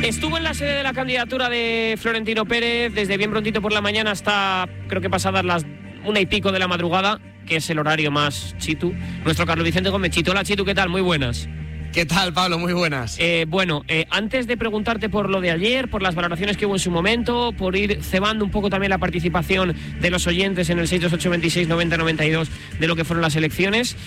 Estuvo en la sede de la candidatura de Florentino Pérez desde bien prontito por la mañana hasta creo que pasadas las 1:00 de la madrugada, que es el horario más chitu. Nuestro Carlos Vicente Gómez. Chitu, hola Chitu, ¿qué tal? Muy buenas. ¿Qué tal, Pablo? Muy buenas. Antes de preguntarte por lo de ayer, por las valoraciones que hubo en su momento, por ir cebando un poco también la participación de los oyentes en el 628-26-90-92 de lo que fueron las elecciones,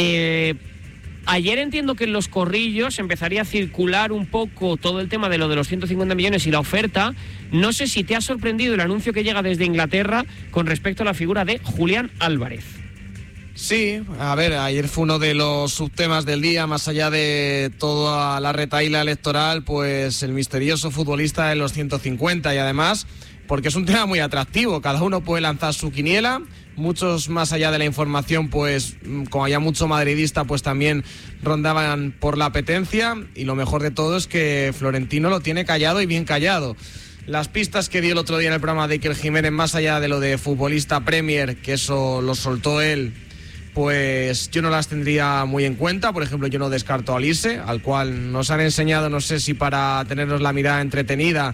ayer entiendo que en los corrillos empezaría a circular un poco todo el tema de lo de los 150 millones y la oferta. No sé si te ha sorprendido el anuncio que llega desde Inglaterra con respecto a la figura de Julián Álvarez. Sí, a ver, ayer fue uno de los subtemas del día, más allá de toda la retahíla electoral, pues el misterioso futbolista de los 150, y además porque es un tema muy atractivo, cada uno puede lanzar su quiniela. Muchos, más allá de la información, pues como había mucho madridista, pues también rondaban por la apetencia, y lo mejor de todo es que Florentino lo tiene callado y bien callado. Las pistas que dio el otro día en el programa de Iker Jiménez, más allá de lo de futbolista Premier, que eso lo soltó él, pues yo no las tendría muy en cuenta. Por ejemplo, yo no descarto a Olise, al cual nos han enseñado, no sé si para tenernos la mirada entretenida,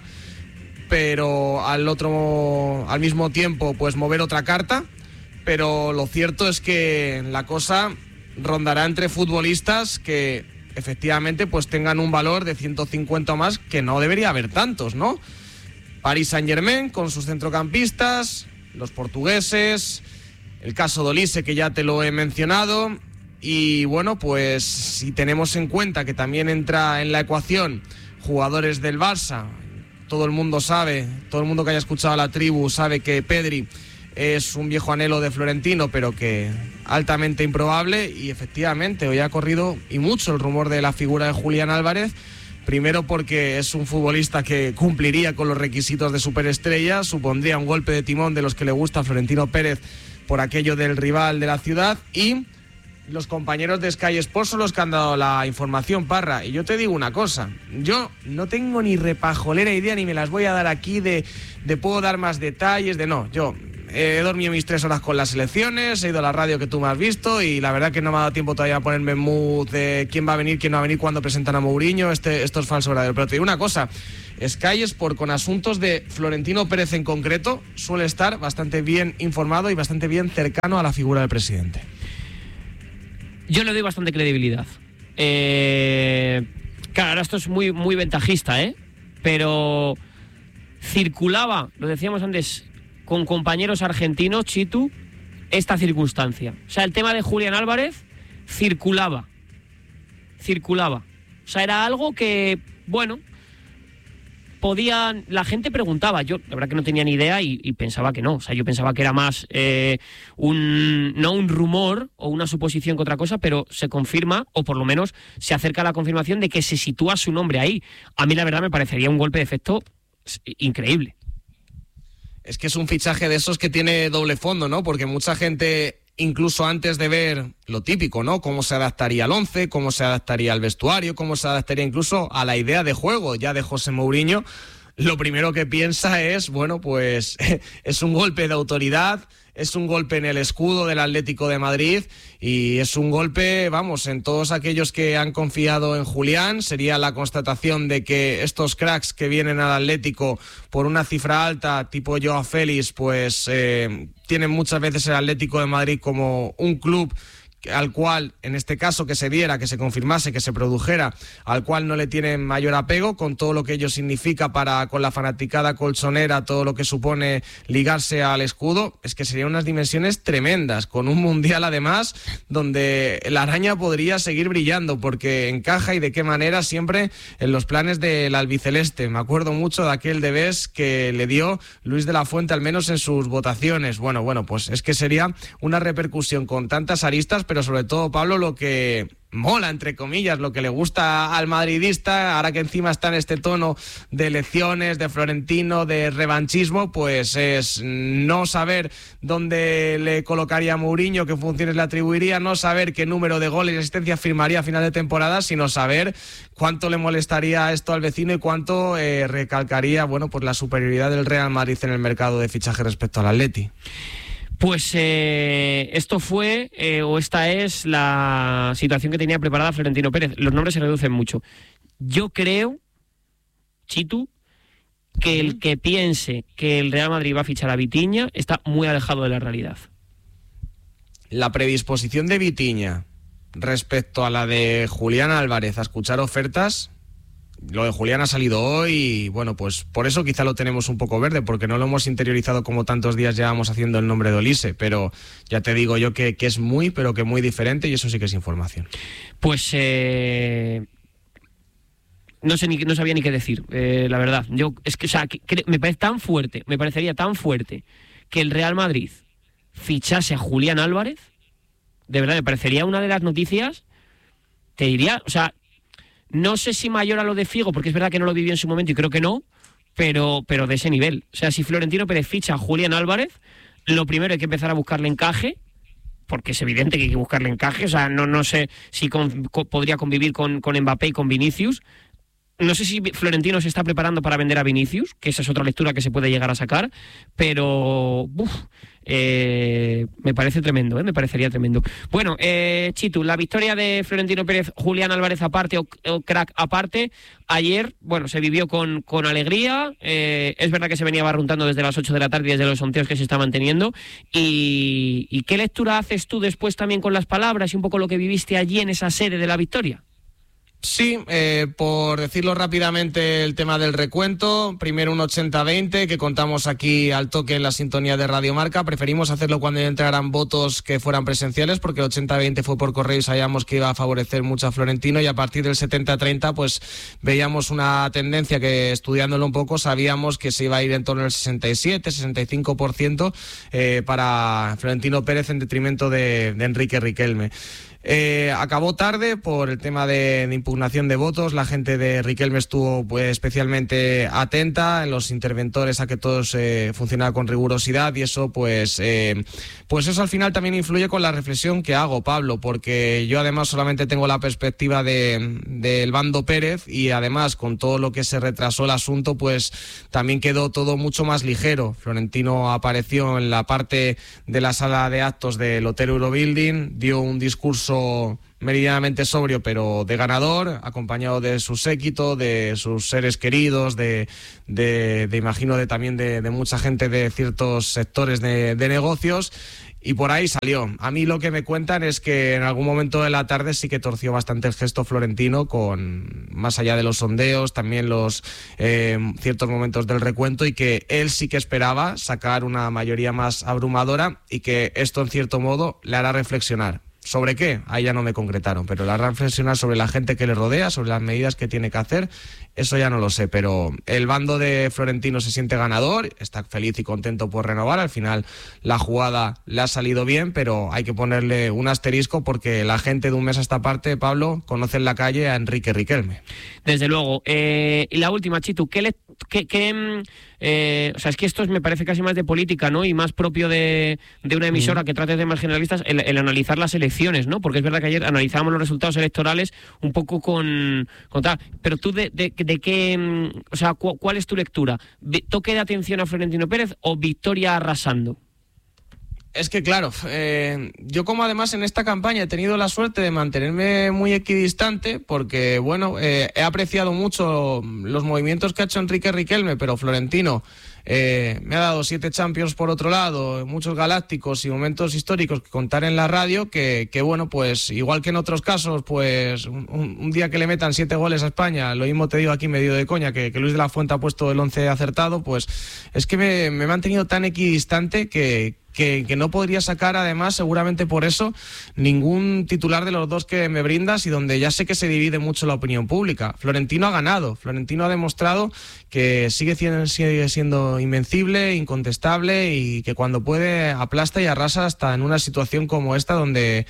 pero al mismo tiempo pues mover otra carta. Pero lo cierto es que la cosa rondará entre futbolistas que efectivamente pues tengan un valor de 150 o más, que no debería haber tantos, ¿no? Paris Saint-Germain con sus centrocampistas, los portugueses, el caso de Olise, que ya te lo he mencionado, y bueno, pues si tenemos en cuenta que también entra en la ecuación jugadores del Barça, todo el mundo que haya escuchado a La Tribu sabe que Pedri es un viejo anhelo de Florentino, pero que altamente improbable, y efectivamente hoy ha corrido y mucho el rumor de la figura de Julián Álvarez. Primero porque es un futbolista que cumpliría con los requisitos de superestrella, supondría un golpe de timón de los que le gusta a Florentino Pérez por aquello del rival de la ciudad, y los compañeros de Sky Sports son los que han dado la información, Parra. Y yo te digo una cosa, yo no tengo ni repajolera idea, ni me las voy a dar aquí de puedo dar más detalles, yo he dormido mis 3 horas con las elecciones, he ido a la radio que tú me has visto, y la verdad que no me ha dado tiempo todavía a ponerme en mood de quién va a venir, quién no va a venir, cuando presentan a Mourinho. Esto es falso verdadero. Pero te digo una cosa, Sky Sport, con asuntos de Florentino Pérez en concreto, suele estar bastante bien informado y bastante bien cercano a la figura del presidente. Yo le doy bastante credibilidad. Claro, ahora esto es muy, muy ventajista, pero circulaba, lo decíamos antes, con compañeros argentinos, Chitu, esta circunstancia. O sea, el tema de Julián Álvarez circulaba. O sea, era algo que, bueno, la gente preguntaba. Yo, la verdad que no tenía ni idea y pensaba que no. O sea, yo pensaba que era más no un rumor o una suposición que otra cosa, pero se confirma, o por lo menos se acerca a la confirmación de que se sitúa su nombre ahí. A mí, la verdad, me parecería un golpe de efecto increíble. Es que es un fichaje de esos que tiene doble fondo, ¿no? Porque mucha gente, incluso antes de ver lo típico, ¿no? Cómo se adaptaría al 11, cómo se adaptaría al vestuario, cómo se adaptaría incluso a la idea de juego ya de José Mourinho, lo primero que piensa es, bueno, pues es un golpe de autoridad, es un golpe en el escudo del Atlético de Madrid, y es un golpe, vamos, en todos aquellos que han confiado en Julián. Sería la constatación de que estos cracks que vienen al Atlético por una cifra alta, tipo Joao Félix, pues tienen muchas veces el Atlético de Madrid como un club al cual, en este caso, que se diera, que se confirmase, que se produjera, al cual no le tienen mayor apego, con todo lo que ello significa con la fanaticada colchonera, todo lo que supone ligarse al escudo. Es que serían unas dimensiones tremendas, con un mundial además donde la araña podría seguir brillando, porque encaja, y de qué manera, siempre en los planes del albiceleste. Me acuerdo mucho de aquel debés que le dio Luis de la Fuente, al menos en sus votaciones. Bueno, pues es que sería una repercusión con tantas aristas, pero sobre todo, Pablo, lo que mola, entre comillas, lo que le gusta al madridista, ahora que encima está en este tono de elecciones, de Florentino, de revanchismo, pues es no saber dónde le colocaría a Mourinho, qué funciones le atribuiría, no saber qué número de goles y asistencias firmaría a final de temporada, sino saber cuánto le molestaría esto al vecino y cuánto recalcaría, bueno, pues la superioridad del Real Madrid en el mercado de fichaje respecto al Atleti. Pues esto fue, o esta es la situación que tenía preparada Florentino Pérez. Los nombres se reducen mucho. Yo creo Chitu, que el que piense que el Real Madrid va a fichar a Vitinha está muy alejado de la realidad. La predisposición de Vitinha respecto a la de Julián Álvarez a escuchar ofertas, lo de Julián ha salido hoy y bueno, pues por eso quizá lo tenemos un poco verde, porque no lo hemos interiorizado como tantos días llevamos haciendo el nombre de Olise, pero ya te digo yo que es muy, pero que muy diferente, y eso sí que es información. Pues no sabía ni qué decir, la verdad. Yo es que, o sea, me parecería tan fuerte que el Real Madrid fichase a Julián Álvarez. De verdad, me parecería una de las noticias, te diría, o sea, no sé si mayor a lo de Figo, porque es verdad que no lo vivió en su momento y creo que no, pero de ese nivel. O sea, si Florentino Pérez ficha a Julián Álvarez, lo primero hay que empezar a buscarle encaje, porque es evidente que hay que buscarle encaje. O sea, no sé si podría convivir con Mbappé y con Vinicius. No sé si Florentino se está preparando para vender a Vinicius, que esa es otra lectura que se puede llegar a sacar, pero me parece tremendo, me parecería tremendo. Bueno, Chitu, la victoria de Florentino Pérez, Julián Álvarez aparte o crack aparte, ayer, bueno, se vivió con alegría. Es verdad que se venía barruntando desde las 8 de la tarde y desde los sondeos que se estaban teniendo. ¿Y qué lectura haces tú después también con las palabras y un poco lo que viviste allí en esa sede de la victoria? Sí, por decirlo rápidamente, el tema del recuento, primero un 80-20 que contamos aquí al toque en la sintonía de Radio Marca. Preferimos hacerlo cuando entraran votos que fueran presenciales, porque el 80-20 fue por correo y sabíamos que iba a favorecer mucho a Florentino, y a partir del 70-30 pues veíamos una tendencia que, estudiándolo un poco, sabíamos que se iba a ir en torno al 67-65% para Florentino Pérez en detrimento de Enrique Riquelme. Acabó tarde por el tema de impugnación de votos. La gente de Riquelme estuvo pues especialmente atenta en los interventores a que todo funcionara con rigurosidad, y eso pues eso al final también influye con la reflexión que hago, Pablo, porque yo además solamente tengo la perspectiva del bando Pérez, y además con todo lo que se retrasó el asunto pues también quedó todo mucho más ligero. Florentino apareció en la parte de la sala de actos del Hotel Eurobuilding, dio un discurso meridianamente sobrio pero de ganador, acompañado de su séquito, de sus seres queridos, de imagino también de mucha gente de ciertos sectores de negocios, y por ahí salió. A mí lo que me cuentan es que en algún momento de la tarde sí que torció bastante el gesto Florentino, con más allá de los sondeos, también los ciertos momentos del recuento, y que él sí que esperaba sacar una mayoría más abrumadora, y que esto en cierto modo le hará reflexionar. ¿Sobre qué? Ahí ya no me concretaron, pero la reflexionar sobre la gente que le rodea, sobre las medidas que tiene que hacer, eso ya no lo sé, pero el bando de Florentino se siente ganador, está feliz y contento por renovar. Al final la jugada le ha salido bien, pero hay que ponerle un asterisco, porque la gente de un mes a esta parte, Pablo, conoce en la calle a Enrique Riquelme. Desde luego. Y la última, Chitu, o sea, es que esto me parece casi más de política, ¿no? Y más propio de una emisora que trate de temas generalistas, el analizar las elecciones, ¿no? Porque es verdad que ayer analizábamos los resultados electorales un poco con tal. Pero tú, de qué, o sea, ¿cuál es tu lectura? ¿Toque de atención a Florentino Pérez o victoria arrasando? Es que claro, yo como además en esta campaña he tenido la suerte de mantenerme muy equidistante, porque bueno, he apreciado mucho los movimientos que ha hecho Enrique Riquelme, pero Florentino me ha dado 7 Champions por otro lado, muchos galácticos y momentos históricos que contar en la radio, que bueno, pues igual que en otros casos, pues un día que le metan 7 goles a España, lo mismo te digo aquí medio de coña, que Luis de la Fuente ha puesto el 11 acertado, pues es que me he mantenido tan equidistante que no podría sacar, además, seguramente por eso, ningún titular de los dos que me brindas, y donde ya sé que se divide mucho la opinión pública. Florentino ha ganado, Florentino ha demostrado que sigue siendo invencible, incontestable, y que cuando puede aplasta y arrasa hasta en una situación como esta, donde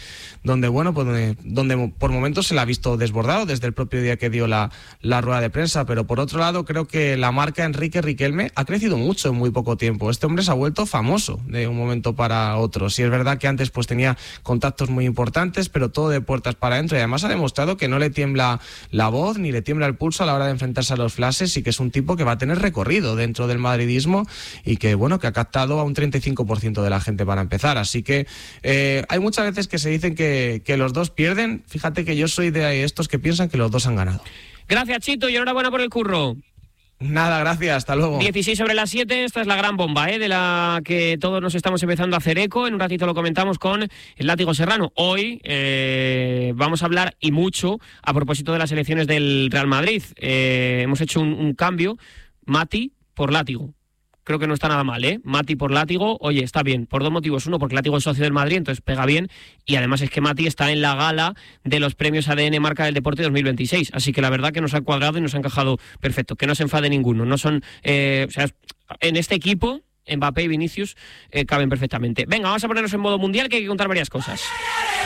por momentos se la ha visto desbordado desde el propio día que dio la rueda de prensa. Pero por otro lado, creo que la marca Enrique Riquelme ha crecido mucho en muy poco tiempo. Este hombre se ha vuelto famoso de un momento para otro. Sí, es verdad que antes pues tenía contactos muy importantes, pero todo de puertas para adentro, y además ha demostrado que no le tiembla la voz ni le tiembla el pulso a la hora de enfrentarse a los flashes, y que es un tipo que va a tener recorrido dentro del madridismo, y que bueno, que ha captado a un 35% de la gente para empezar. Así que hay muchas veces que se dicen que los dos pierden. Fíjate que yo soy de estos que piensan que los dos han ganado. Gracias, Chito, y enhorabuena por el curro. Nada, gracias, hasta luego. 16 sobre las 7, esta es la gran bomba, de la que todos nos estamos empezando a hacer eco. En un ratito lo comentamos con el Látigo Serrano. Hoy vamos a hablar y mucho a propósito de las elecciones del Real Madrid. Hemos hecho un cambio, Mati por Látigo. Creo que no está nada mal, Mati por Látigo, oye, está bien, por dos motivos. Uno, porque Látigo es socio del Madrid, entonces pega bien. Y además es que Mati está en la gala de los premios ADN Marca del Deporte 2026. Así que la verdad que nos ha cuadrado y nos ha encajado perfecto. Que no se enfade ninguno. No son, o sea, en este equipo, Mbappé y Vinicius caben perfectamente. Venga, vamos a ponernos en modo mundial, que hay que contar varias cosas.